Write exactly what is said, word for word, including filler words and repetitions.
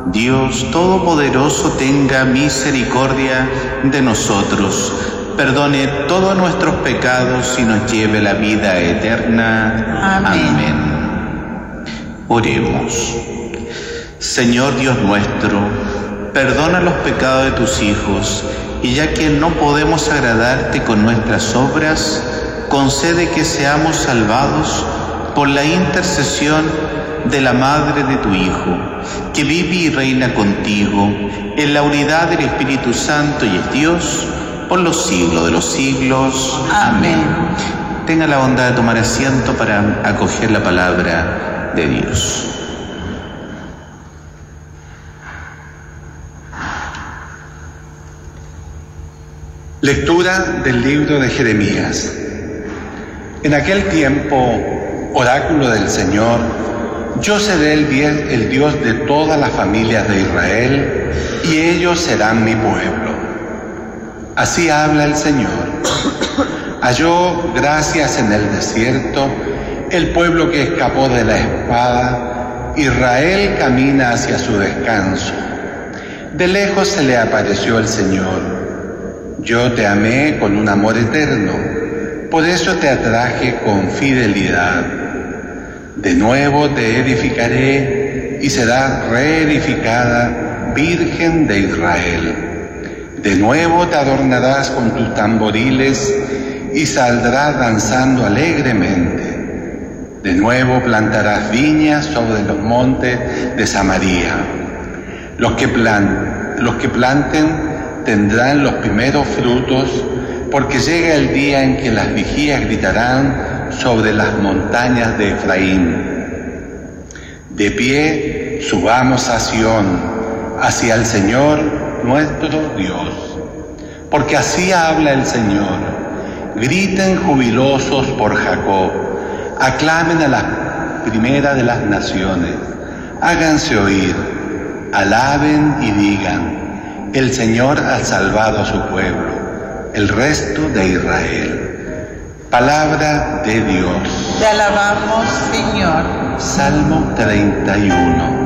Dios Todopoderoso tenga misericordia de nosotros, perdone todos nuestros pecados y nos lleve a la vida eterna. Amén. Amén. Oremos. Señor Dios nuestro, perdona los pecados de tus hijos, y ya que no podemos agradarte con nuestras obras, concede que seamos salvados por la intercesión de la Madre de tu Hijo, que vive y reina contigo en la unidad del Espíritu Santo y es Dios por los siglos de los siglos. Amén. Tenga la bondad de tomar asiento para acoger la palabra de Dios. Lectura del libro de Jeremías. En aquel tiempo, oráculo del Señor, yo seré el, el Dios de todas las familias de Israel, y ellos serán mi pueblo. Así habla el Señor. Halló gracias en el desierto el pueblo que escapó de la espada. Israel camina hacia su descanso. De lejos se le apareció el Señor. Yo te amé con un amor eterno, por eso te atraje con fidelidad. De nuevo te edificaré y serás reedificada, Virgen de Israel. De nuevo te adornarás con tus tamboriles y saldrás danzando alegremente. De nuevo plantarás viñas sobre los montes de Samaria. Los que, plan, los que planten tendrán los primeros frutos, porque llega el día en que las vigías gritarán sobre las montañas de Efraín. De pie, subamos a Sión, hacia el Señor nuestro Dios. Porque así habla el Señor: griten jubilosos por Jacob, aclamen a la primera de las naciones, háganse oír, alaben y digan: el Señor ha salvado a su pueblo, el resto de Israel. Palabra de Dios. Te alabamos, Señor. Salmo treinta y uno.